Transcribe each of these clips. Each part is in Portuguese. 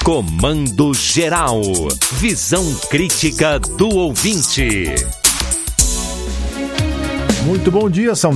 Comando Geral. Visão crítica do ouvinte. Muito bom dia, são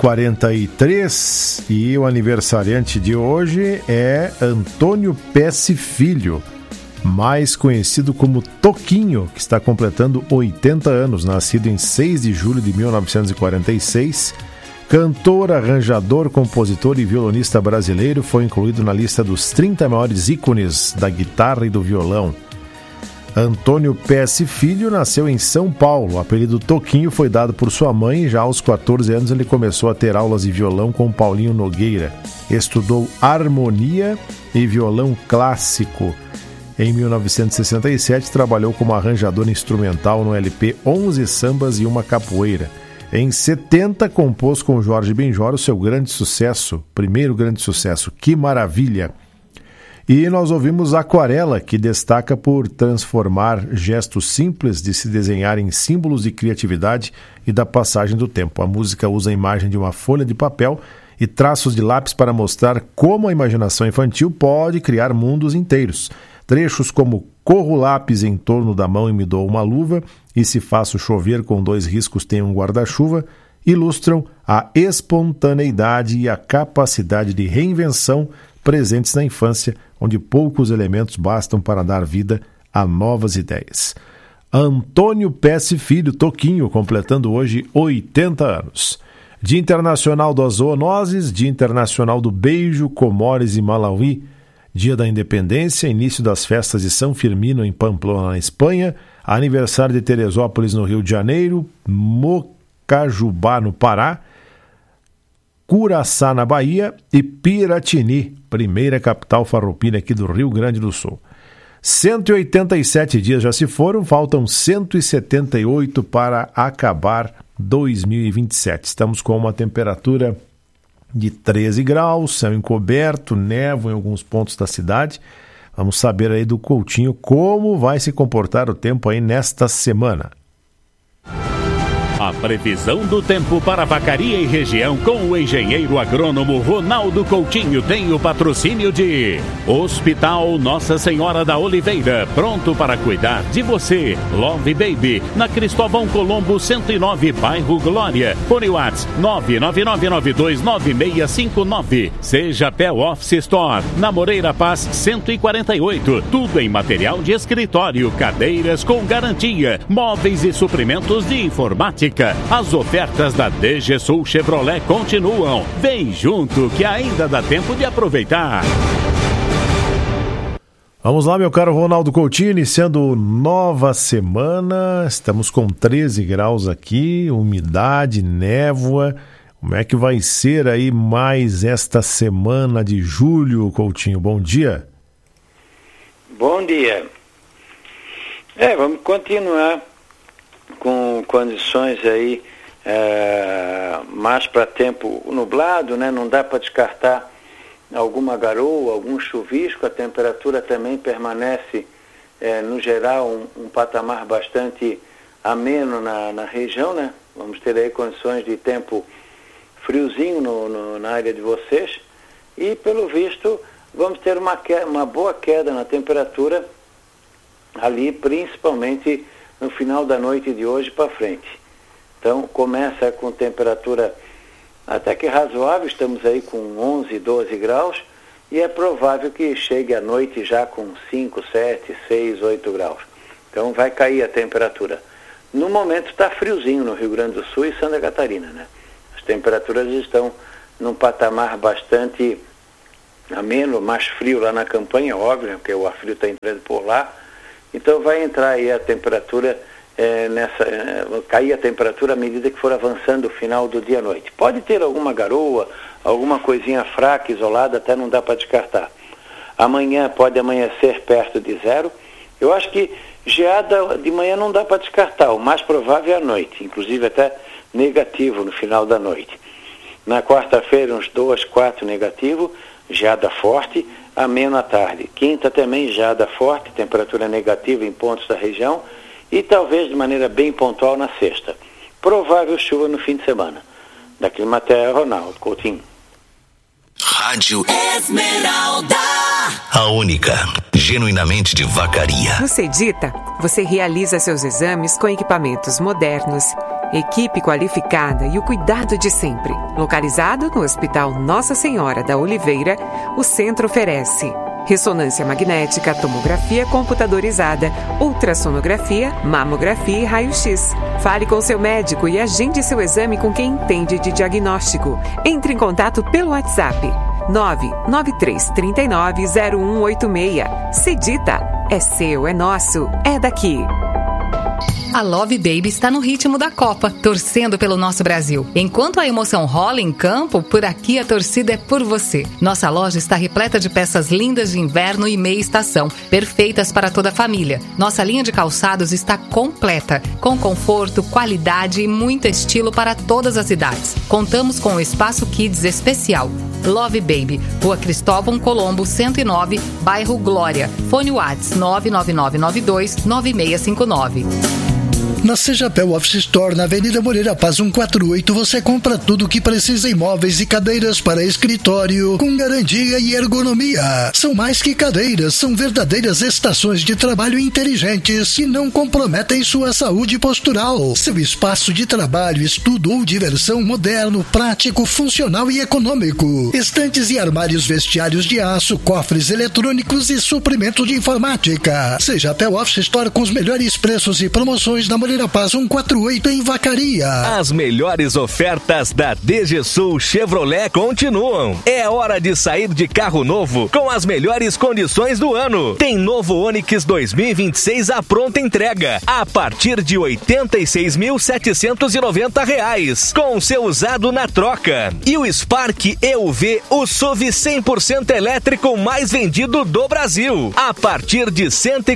10h43 e o aniversariante de hoje é Antônio Pesce Filho, mais conhecido como Toquinho, que está completando 80 anos, nascido em 6 de julho de 1946. Cantor, arranjador, compositor e violonista brasileiro, foi incluído na lista dos 30 maiores ícones da guitarra e do violão. Antônio Pesce Filho nasceu em São Paulo. O apelido Toquinho foi dado por sua mãe e já aos 14 anos ele começou a ter aulas de violão com Paulinho Nogueira. Estudou harmonia e violão clássico. Em 1967 trabalhou como arranjador instrumental no LP 11 Sambas e uma Capoeira. Em 70 compôs com Jorge Benjor o seu grande sucesso, primeiro grande sucesso, Que Maravilha. E nós ouvimos Aquarela, que destaca por transformar gestos simples de se desenhar em símbolos de criatividade e da passagem do tempo. A música usa a imagem de uma folha de papel e traços de lápis para mostrar como a imaginação infantil pode criar mundos inteiros. Trechos como Corro o lápis em torno da mão e me dou uma luva e Se faço chover com 2 riscos tem um guarda-chuva ilustram a espontaneidade e a capacidade de reinvenção presentes na infância, onde poucos elementos bastam para dar vida a novas ideias. Antônio Pesce Filho, Toquinho, completando hoje 80 anos. Dia Internacional das Zoonoses, Dia Internacional do Beijo, Comores e Malawi, Dia da Independência, início das festas de São Firmino em Pamplona, na Espanha, aniversário de Teresópolis, no Rio de Janeiro, Mocajubá, no Pará, Curaçá, na Bahia, e Piratini, primeira capital farroupilha aqui do Rio Grande do Sul. 187 dias já se foram, faltam 178 para acabar 2027. Estamos com uma temperatura de 13 graus, céu encoberto, névoa em alguns pontos da cidade. Vamos saber aí do Coutinho como vai se comportar o tempo aí nesta semana. A previsão do tempo para Vacaria e região com o engenheiro agrônomo Ronaldo Coutinho tem o patrocínio de Hospital Nossa Senhora da Oliveira, pronto para cuidar de você. Love Baby, na Cristóvão Colombo 109, bairro Glória. Fone WhatsApp 999929659. Seja Pel Office Store, na Moreira Paz 148. Tudo em material de escritório, cadeiras com garantia, móveis e suprimentos de informática. As ofertas da DG Sul Chevrolet continuam. Vem junto que ainda dá tempo de aproveitar. Vamos lá, meu caro Ronaldo Coutinho, iniciando nova semana. Estamos com 13 graus aqui, umidade, névoa. Como é que vai ser aí mais esta semana de julho, Coutinho? Bom dia. Bom dia. Vamos continuar com condições aí mais para tempo nublado, né? Não dá para descartar alguma garoa, algum chuvisco. A temperatura também permanece, no geral, um patamar bastante ameno na região, né? Vamos ter aí condições de tempo friozinho na área de vocês e, pelo visto, vamos ter uma boa queda na temperatura ali, principalmente no final da noite de hoje para frente. Então, começa com temperatura até que razoável, estamos aí com 11, 12 graus, e é provável que chegue à noite já com 5, 7, 6, 8 graus. Então, vai cair a temperatura. No momento está friozinho no Rio Grande do Sul e Santa Catarina, né? As temperaturas estão num patamar bastante ameno, mais frio lá na campanha, óbvio, né? Porque o ar frio está entrando por lá. Então vai entrar aí a temperatura, cair a temperatura à medida que for avançando o final do dia à noite. Pode ter alguma garoa, alguma coisinha fraca, isolada, até não dá para descartar. Amanhã pode amanhecer perto de 0. Eu acho que geada de manhã não dá para descartar, o mais provável é à noite, inclusive até negativo no final da noite. Na quarta-feira uns 2, 4 negativo, geada forte, ameno à tarde. Quinta também geada forte, temperatura negativa em pontos da região e talvez de maneira bem pontual na sexta. Provável chuva no fim de semana. Da Climaterra, Ronaldo Coutinho. Rádio Esmeralda, a única. genuinamente de Vacaria. No Cedita, você realiza seus exames com equipamentos modernos, equipe qualificada e o cuidado de sempre. Localizado no Hospital Nossa Senhora da Oliveira, o centro oferece ressonância magnética, tomografia computadorizada, ultrassonografia, mamografia e raio-x. Fale com seu médico e agende seu exame com quem entende de diagnóstico. Entre em contato pelo WhatsApp 993390186. Cedita, é seu, é nosso, é daqui. A Love Baby está no ritmo da Copa, torcendo pelo nosso Brasil. Enquanto a emoção rola em campo, por aqui a torcida é por você. Nossa loja está repleta de peças lindas de inverno e meia estação, perfeitas para toda a família. Nossa linha de calçados está completa, com conforto, qualidade e muito estilo para todas as idades. Contamos com o espaço Kids especial. Love Baby, Rua Cristóvão Colombo, 109, bairro Glória. Fone WhatsApp 999929659. Na Sejapel Office Store, na Avenida Moreira Paz 148, você compra tudo o que precisa em móveis e cadeiras para escritório, com garantia e ergonomia. São mais que cadeiras, são verdadeiras estações de trabalho inteligentes que não comprometem sua saúde postural. Seu espaço de trabalho, estudo ou diversão moderno, prático, funcional e econômico. Estantes e armários vestiários de aço, cofres eletrônicos e suprimento de informática. Sejapel Office Store com os melhores preços e promoções na Moreira Paz 148 em Vacaria. As melhores ofertas da DG Sul Chevrolet continuam. É hora de sair de carro novo com as melhores condições do ano. Tem novo Onix 2026 à pronta entrega a partir de R$ 86.790, com seu usado na troca. E o Spark EUV, o SUV 100% elétrico mais vendido do Brasil, a partir de R$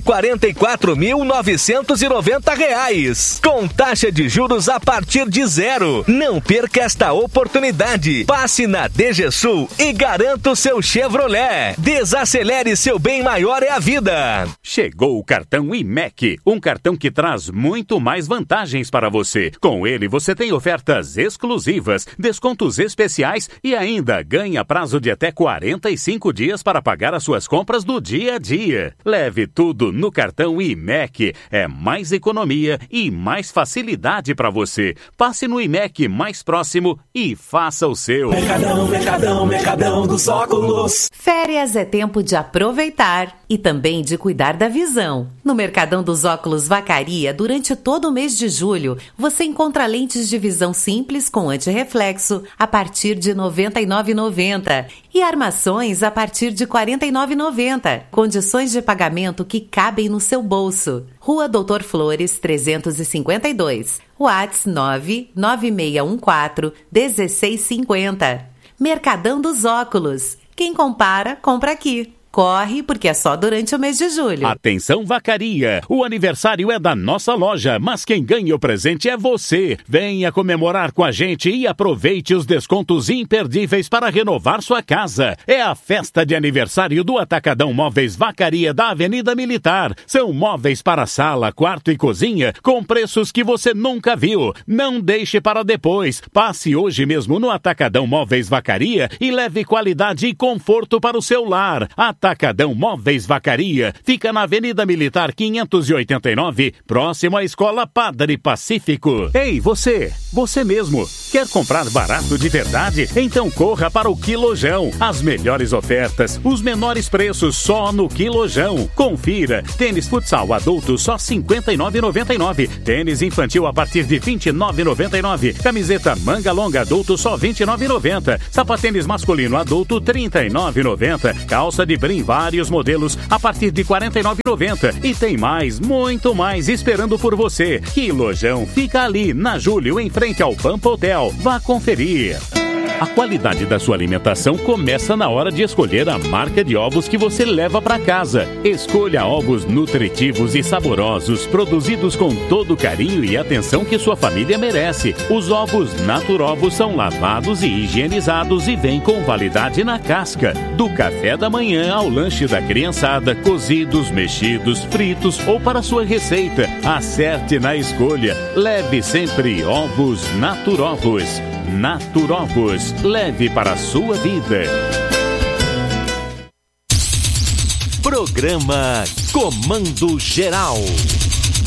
144.990. Com taxa de juros a partir de 0. Não perca esta oportunidade. Passe na DG Sul e garanta o seu Chevrolet. Desacelere, seu bem maior é a vida. Chegou o cartão IMEC, um cartão que traz muito mais vantagens para você. Com ele você tem ofertas exclusivas, descontos especiais e ainda ganha prazo de até 45 dias para pagar as suas compras do dia a dia. Leve tudo no cartão IMEC. É mais economia e mais facilidade para você. Passe no IMEC mais próximo e faça o seu. Mercadão dos óculos. Férias é tempo de aproveitar e também de cuidar da visão. No Mercadão dos Óculos Vacaria, durante todo o mês de julho, você encontra lentes de visão simples com antirreflexo a partir de R$ 99,90 e armações a partir de R$ 49,90. Condições de pagamento que cabem no seu bolso. Rua Doutor Flores, 352. WhatsApp 99614-1650. Mercadão dos Óculos. Quem compara, compra aqui. Corre, porque é só durante o mês de julho. Atenção, Vacaria! O aniversário é da nossa loja, mas quem ganha o presente é você. Venha comemorar com a gente e aproveite os descontos imperdíveis para renovar sua casa. É a festa de aniversário do Atacadão Móveis Vacaria da Avenida Militar. São móveis para sala, quarto e cozinha com preços que você nunca viu. Não deixe para depois. Passe hoje mesmo no Atacadão Móveis Vacaria e leve qualidade e conforto para o seu lar. Atacadão Móveis Vacaria fica na Avenida Militar 589, próximo à Escola Padre Pacífico. Ei, você mesmo, quer comprar barato de verdade? Então corra para o Quilojão. As melhores ofertas, os menores preços só no Quilojão. Confira, tênis futsal adulto só R$ 59,99, tênis infantil a partir de R$ 29,99, camiseta manga longa adulto só R$ 29,90, sapatênis masculino adulto R$ 39,90, calça de brim vários modelos a partir de R$ 49,90 e tem mais, muito mais esperando por você. Quilojão fica ali na Júlio, em frente ao Pampa Hotel. Vá conferir. A qualidade da sua alimentação começa na hora de escolher a marca de ovos que você leva para casa. Escolha ovos nutritivos e saborosos, produzidos com todo o carinho e atenção que sua família merece. Os ovos Naturovos são lavados e higienizados e vêm com validade na casca. Do café da manhã ao lanche da criançada, cozidos, mexidos, fritos ou para sua receita. Acerte na escolha. Leve sempre ovos Naturovos. Naturovos, leve para a sua vida. Programa Comando Geral.